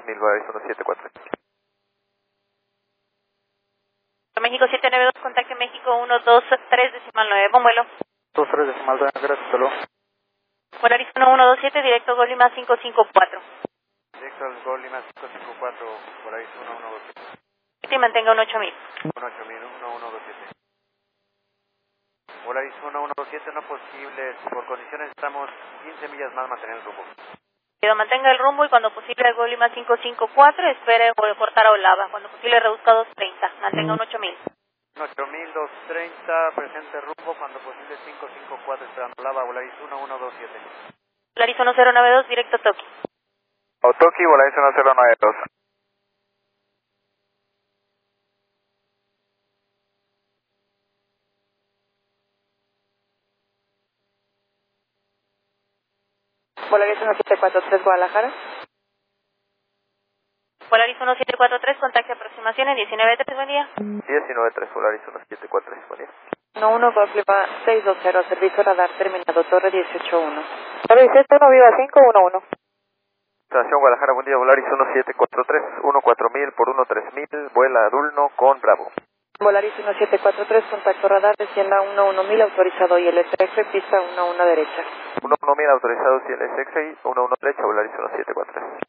2000, Volaris 1743. México 792, contacte México 123 decimal 9, buen vuelo. 23 decimal 9, gracias, hasta luego. Volaris 1127, directo Gol Lima 554. Directo al Gol Lima 554, Volaris 1127. Y mantenga un 8000. 18000, 1127. Volaris 1127, no posible, por condiciones estamos 15 millas más mantener el rumbo. Mantenga el rumbo y cuando posible Gol Lima 554, espere cortar a Olava. Cuando posible reduzca 230, mantenga un 8000. 8230, presente rumbo, cuando posible 554, esperando Lava, Volaris 1127. Volaris 1092, directo Toki. Otoki, Volaris 1092. Volaris 1743, Guadalajara. Volaris 1743, contacte aproximación en 193, buen día. 193, Volaris 1743, buen día. 11 Golf Lima 620, servicio radar terminado, Torre 181. Torre 181, Viva 511. Estación Guadalajara, buen día, Volaris 1743, 14000 por 13000, vuela Dulno con Bravo. Volaris 1743, contacto radar, descienda 11000, autorizado ILSX, pista 11 derecha. 11000 autorizados y el SX, 11 derecha, Volaris 1743.